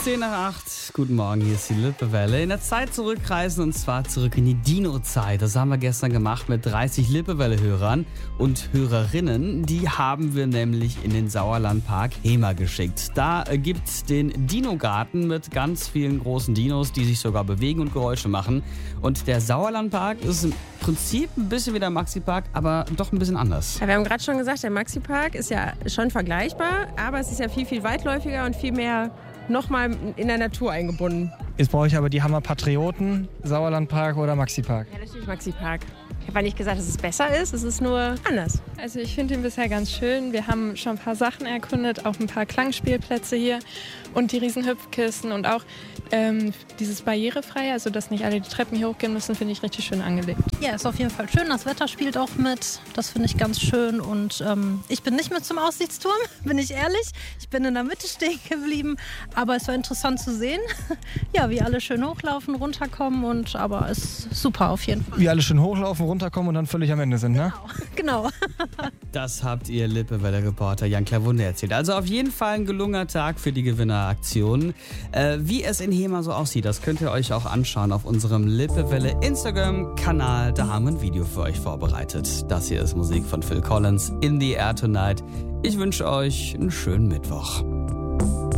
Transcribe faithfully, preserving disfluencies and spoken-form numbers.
zehn nach acht. Guten Morgen, hier ist die Lippewelle. In der Zeit zurückreisen und zwar zurück in die Dino-Zeit. Das haben wir gestern gemacht mit dreißig Lippewelle-Hörern und Hörerinnen. Die haben wir nämlich in den Sauerlandpark Hemer geschickt. Da gibt's den Dino-Garten mit ganz vielen großen Dinos, die sich sogar bewegen und Geräusche machen. Und der Sauerlandpark ist im Prinzip ein bisschen wie der Maxi-Park, aber doch ein bisschen anders. Ja, wir haben gerade schon gesagt, der Maxi-Park ist ja schon vergleichbar, aber es ist ja viel, viel weitläufiger und viel mehr nochmal in der Natur eingebunden. Jetzt brauche ich aber die Hammer-Patrioten, Sauerlandpark oder Maxi-Park. Ja, natürlich Maxi-Park. Ich habe nicht gesagt, dass es besser ist, es ist nur anders. Also ich finde ihn bisher ganz schön. Wir haben schon ein paar Sachen erkundet, auch ein paar Klangspielplätze hier und die Riesenhüpfkisten und auch ähm, dieses Barrierefreie, also dass nicht alle die Treppen hier hochgehen müssen, finde ich richtig schön angelegt. Ja, ist auf jeden Fall schön. Das Wetter spielt auch mit. Das finde ich ganz schön. Und ähm, ich bin nicht mit zum Aussichtsturm, bin ich ehrlich. Ich bin in der Mitte stehen geblieben. Aber es war interessant zu sehen, ja, wie alle schön hochlaufen, runterkommen. Und aber es ist super auf jeden Fall. Wie alle schön hochlaufen, runterkommen und dann völlig am Ende sind, ne? Genau. Das habt ihr Lippewelle-Reporter Jan Klawunde erzählt. Also auf jeden Fall ein gelungener Tag für die Gewinneraktion. Äh, wie es in Hemer so aussieht, das könnt ihr euch auch anschauen auf unserem Lippewelle Instagram-Kanal. Da haben wir ein Video für euch vorbereitet. Das hier ist Musik von Phil Collins, In the Air Tonight. Ich wünsche euch einen schönen Mittwoch.